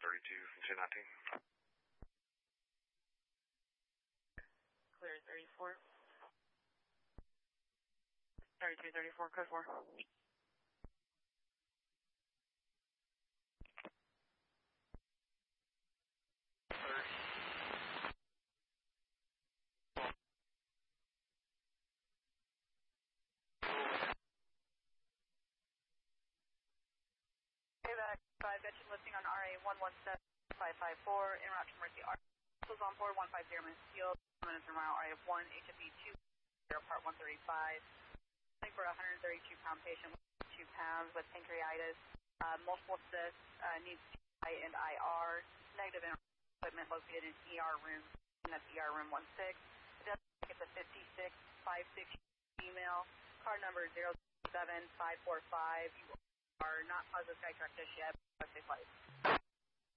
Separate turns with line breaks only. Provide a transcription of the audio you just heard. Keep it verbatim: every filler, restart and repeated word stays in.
thirty-two from two nineteen.
Clear thirty-four. thirty-two thirty-four, code four.
Payback five, veteran listing on R A one one seven five five four, en route to Mercy R. Was on board one five zero minutes field, minutes from mile R A one, H F E two, part one thirty-five. For a one hundred thirty-two pound patient with two pounds with pancreatitis, uh, multiple cysts, uh, needs T I and I R, negative equipment located in E R room, and that's E R room one six. It's a fifty-six fifty-six female, card number zero seven five four five. You are not positive Skytrack just yet. Stay flight.